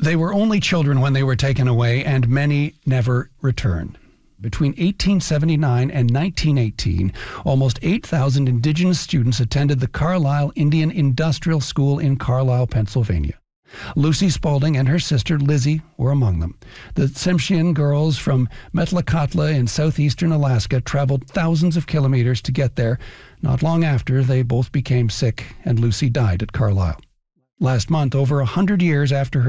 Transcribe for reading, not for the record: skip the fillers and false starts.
They were only children when they were taken away, and many never returned. Between 1879 and 1918, almost 8,000 Indigenous students attended the Carlisle Indian Industrial School in Carlisle, Pennsylvania. Lucy Spaulding and her sister Lizzie were among them. The Tsimshian girls from Metlakatla in southeastern Alaska traveled thousands of kilometers to get there. Not long after, they both became sick, and Lucy died at Carlisle. Last month, over 100 years after her